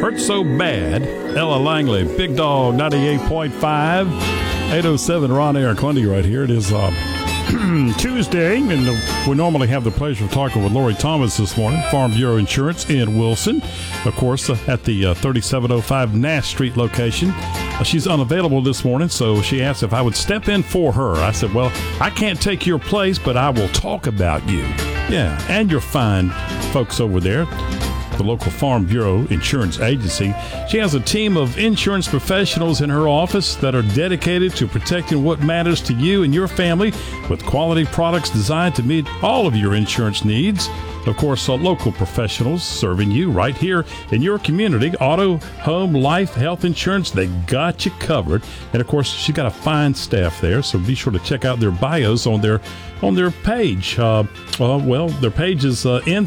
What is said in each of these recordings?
Hurt So Bad. Ella Langley, Big Dog 98.5. 807 Ron Aaron Clundy right here. It is Tuesday, and we normally have the pleasure of talking with Lori Thomas this morning, Farm Bureau Insurance in Wilson, of course, at the 3705 Nash Street location. She's unavailable this morning, so she asked if I would step in for her. I said, well, I can't take your place, but I will talk about you. Yeah, and your fine folks over there, the local Farm Bureau Insurance Agency. She has a team of insurance professionals in her office that are dedicated to protecting what matters to you and your family with quality products designed to meet all of your insurance needs. Of course, local professionals serving you right here in your community. Auto, home, life, health insurance, they got you covered. And of course, she's got a fine staff there, so be sure to check out their bios on their page. Their page is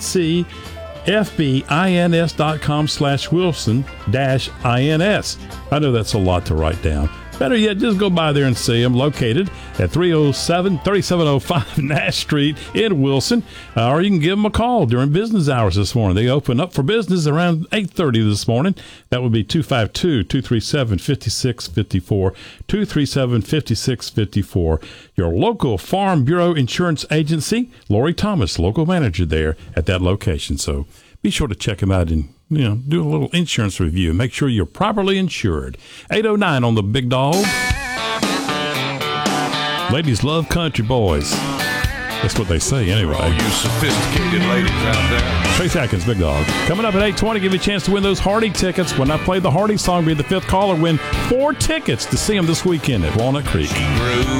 FBINS.com/Wilson-INS. I know that's a lot to write down. Better yet, just go by there and see them, located at 3705 Nash Street in Wilson. Or you can give them a call during business hours this morning. They open up for business around 8:30 this morning. That would be 252-237-5654, 237-5654. Your local Farm Bureau Insurance Agency, Lori Thomas, local manager there at that location. So be sure to check them out and do a little insurance review. Make sure you're properly insured. 809 on the Big Dog. Ladies love country boys. That's what they say anyway. All you sophisticated ladies out there. Trace Atkins, Big Dog. Coming up at 8:20, give you a chance to win those Hardy tickets. When I play the Hardy song, be the fifth caller, win 4 tickets to see them this weekend at Walnut Creek.